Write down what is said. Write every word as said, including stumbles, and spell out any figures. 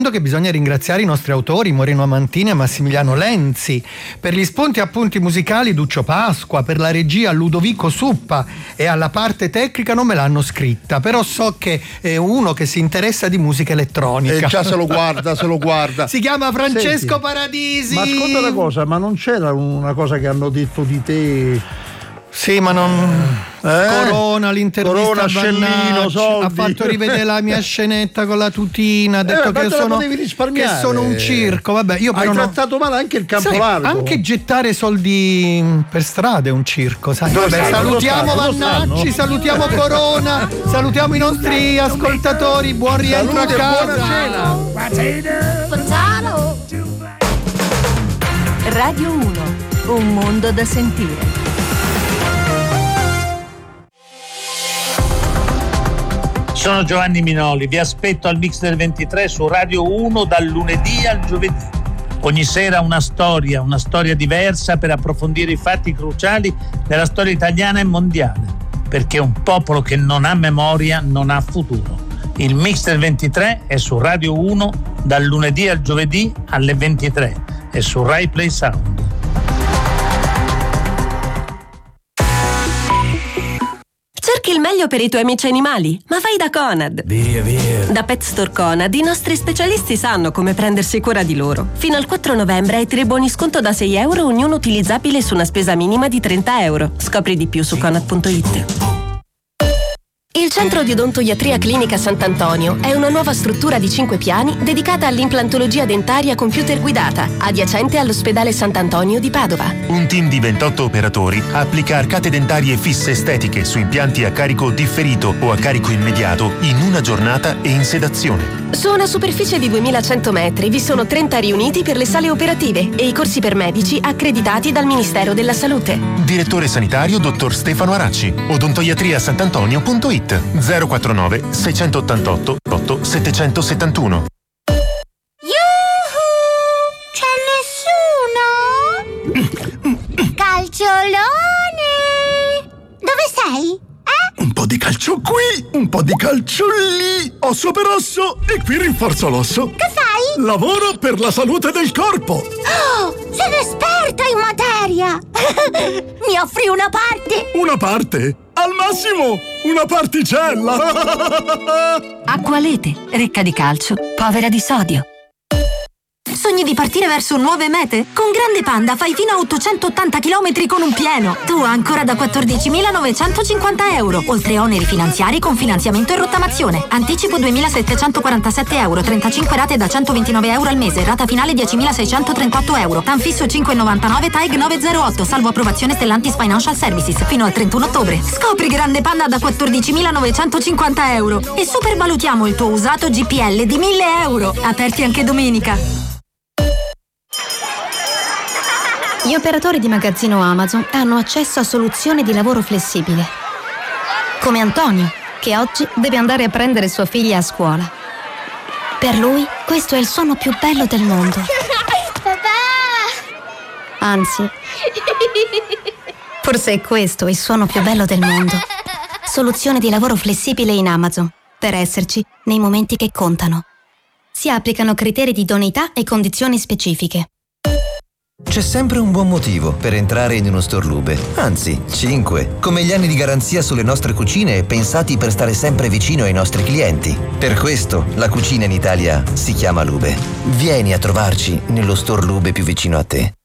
che bisogna ringraziare i nostri autori Moreno Amantini e Massimiliano Lenzi, per gli spunti e appunti musicali Duccio Pasqua, per la regia Ludovico Suppa, e alla parte tecnica non me l'hanno scritta, però so che è uno che si interessa di musica elettronica. E già se lo guarda, se lo guarda. Si chiama Francesco Senti, Paradisi. Ma ascolta una cosa, ma non c'era una cosa che hanno detto di te? Sì, ma non... Eh? Corona, l'intervista Corona, a Scellino, soldi. ha fatto rivedere la mia scenetta con la tutina, ha detto Eh, che, sono, che sono un circo. Vabbè, io però hai no, trattato male anche il campo sai, largo. anche gettare soldi per strada è un circo, sai? Dove Vabbè, stanno? salutiamo Dove stanno? Vannacci, salutiamo Corona, salutiamo i nostri ascoltatori, buon rientro Salute a e casa. buona cena. Radio uno, un mondo da sentire. Sono Giovanni Minoli, vi aspetto al Mix del ventitré su Radio uno dal lunedì al giovedì. Ogni sera una storia, una storia diversa per approfondire i fatti cruciali della storia italiana e mondiale, perché un popolo che non ha memoria non ha futuro. Il Mix del ventitré è su Radio uno dal lunedì al giovedì alle ventitré e su Rai Play Sound. Cerchi il meglio per i tuoi amici animali, ma vai da Conad. Via, via. Da Pet Store Conad i nostri specialisti sanno come prendersi cura di loro. Fino al quattro novembre hai tre buoni sconto da sei euro, ognuno utilizzabile su una spesa minima di trenta euro. Scopri di più su conad punto it. Il Centro di Odontoiatria Clinica Sant'Antonio è una nuova struttura di cinque piani dedicata all'implantologia dentaria computer guidata, adiacente all'ospedale Sant'Antonio di Padova. Un team di ventotto operatori applica arcate dentarie fisse estetiche su impianti a carico differito o a carico immediato in una giornata e in sedazione. Su una superficie di duemilacento metri vi sono trenta riuniti per le sale operative e i corsi per medici accreditati dal Ministero della Salute. Direttore sanitario dottor Stefano Aracci. odontoiatria sant'antonio punto it zero quattro nove sei otto otto otto sette sette uno. Yuhu! C'è nessuno? Calciolone! Dove sei? Eh? Un po' di calcio qui, un po' di calcio lì. Osso per osso e qui rinforzo l'osso. Che fai? Lavoro per la salute del corpo. Oh, sono esperta in materia! Mi offri una parte? Una parte? Al massimo una particella. Acqualete, ricca di calcio, povera di sodio. Sogni di partire verso nuove mete? Con Grande Panda fai fino a ottocentottanta chilometri con un pieno. Tu ancora da quattordicimilanovecentocinquanta euro, oltre oneri finanziari con finanziamento e rottamazione. Anticipo duemilasettecentoquarantasette euro, trentacinque rate da centoventinove euro al mese, rata finale diecimilaseicentotrentotto euro. Tanfisso cinque virgola novantanove T A E G nove zero otto, salvo approvazione Stellantis Financial Services, fino al trentuno ottobre. Scopri Grande Panda da quattordicimilanovecentocinquanta euro e supervalutiamo il tuo usato G P L di mille euro. Aperti anche domenica. Gli operatori di magazzino Amazon hanno accesso a soluzioni di lavoro flessibile. Come Antonio, che oggi deve andare a prendere sua figlia a scuola. Per lui, questo è il suono più bello del mondo. Papà! Anzi, forse è questo il suono più bello del mondo. Soluzione di lavoro flessibile in Amazon, per esserci nei momenti che contano. Si applicano criteri di idoneità e condizioni specifiche. C'è sempre un buon motivo per entrare in uno store Lube, anzi, cinque, come gli anni di garanzia sulle nostre cucine pensati per stare sempre vicino ai nostri clienti. Per questo la cucina in Italia si chiama Lube. Vieni a trovarci nello store Lube più vicino a te.